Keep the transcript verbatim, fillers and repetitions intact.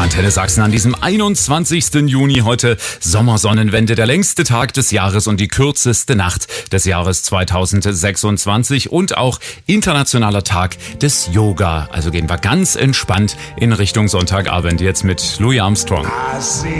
Antenne Sachsen an diesem einundzwanzigsten Juni, heute Sommersonnenwende, der längste Tag des Jahres und die kürzeste Nacht des Jahres zweitausendsechsundzwanzig und auch internationaler Tag des Yoga. Also gehen wir ganz entspannt in Richtung Sonntagabend jetzt mit Louis Armstrong.